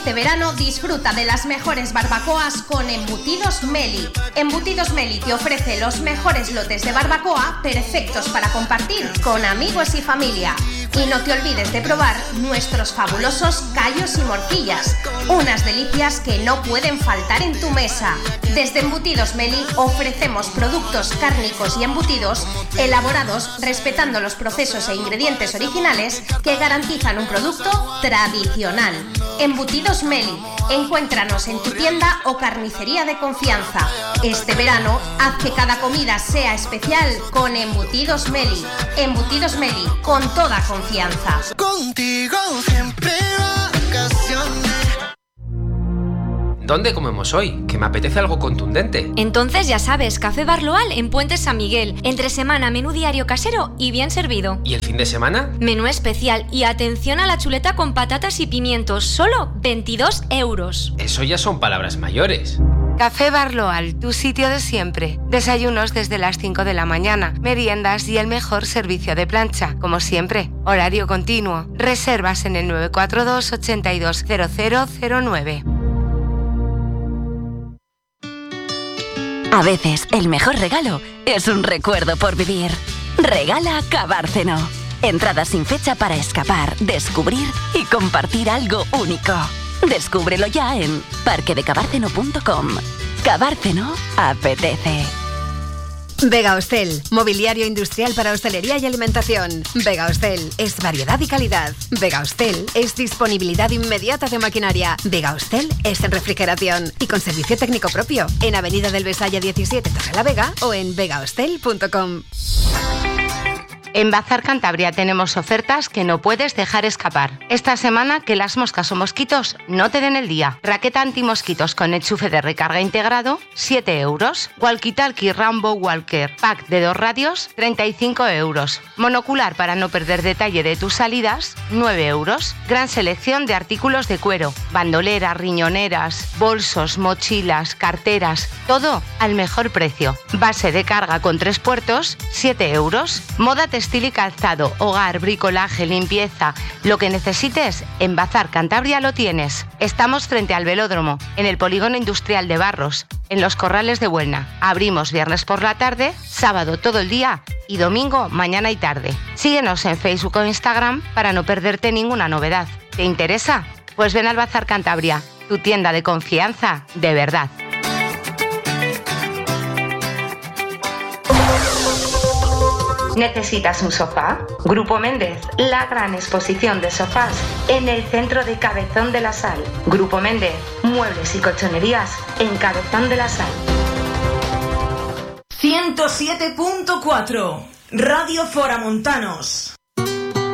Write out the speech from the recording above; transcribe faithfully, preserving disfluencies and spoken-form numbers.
Este verano disfruta de las mejores barbacoas con Embutidos Meli. Embutidos Meli te ofrece los mejores lotes de barbacoa perfectos para compartir con amigos y familia. Y no te olvides de probar nuestros fabulosos callos y morcillas, unas delicias que no pueden faltar en tu mesa. Desde Embutidos Meli ofrecemos productos cárnicos y embutidos elaborados respetando los procesos e ingredientes originales que garantizan un producto tradicional. Embutidos Meli, encuéntranos en tu tienda o carnicería de confianza. Este verano, haz que cada comida sea especial con Embutidos Meli. Embutidos Meli, con toda confianza. Contigo siempre vacaciones. ¿Dónde comemos hoy? Que me apetece algo contundente. Entonces ya sabes, Café Barloal en Puente San Miguel. Entre semana, menú diario casero y bien servido. ¿Y el fin de semana? Menú especial y atención a la chuleta con patatas y pimientos. Solo veintidós euros. Eso ya son palabras mayores. Café Barloal, tu sitio de siempre. Desayunos desde las cinco de la mañana, meriendas y el mejor servicio de plancha, como siempre. Horario continuo. Reservas en el nueve cuatro dos, ochenta y dos, cero cero cero nueve. A veces el mejor regalo es un recuerdo por vivir. Regala Cabárceno. Entradas sin fecha para escapar, descubrir y compartir algo único. Descúbrelo ya en parque de cabárceno punto com. Cabárceno apetece. Vega Hostel, mobiliario industrial para hostelería y alimentación. Vega Hostel es variedad y calidad. Vega Hostel es disponibilidad inmediata de maquinaria. Vega Hostel es en refrigeración y con servicio técnico propio. En Avenida del Besaya diecisiete, Torrelavega o en vega hostel punto com. En Bazar Cantabria tenemos ofertas que no puedes dejar escapar. Esta semana, que las moscas o mosquitos no te den el día. Raqueta antimosquitos con enchufe de recarga integrado, siete euros. Walkie-talkie Rambo Walker, pack de dos radios, treinta y cinco euros. Monocular para no perder detalle de tus salidas, nueve euros. Gran selección de artículos de cuero, bandoleras, riñoneras, bolsos, mochilas, carteras, todo al mejor precio. Base de carga con tres puertos, siete euros. Moda textil y calzado, hogar, bricolaje, limpieza, lo que necesites, en Bazar Cantabria lo tienes. Estamos frente al velódromo, en el polígono industrial de Barros, en los Corrales de Buelna. Abrimos viernes por la tarde, sábado todo el día y domingo mañana y tarde. Síguenos en Facebook o Instagram para no perderte ninguna novedad. ¿Te interesa? Pues ven al Bazar Cantabria, tu tienda de confianza de verdad. ¿Necesitas un sofá? Grupo Méndez, la gran exposición de sofás en el centro de Cabezón de la Sal. Grupo Méndez, muebles y colchonerías en Cabezón de la Sal. ciento siete punto cuatro Radio Foramontanos.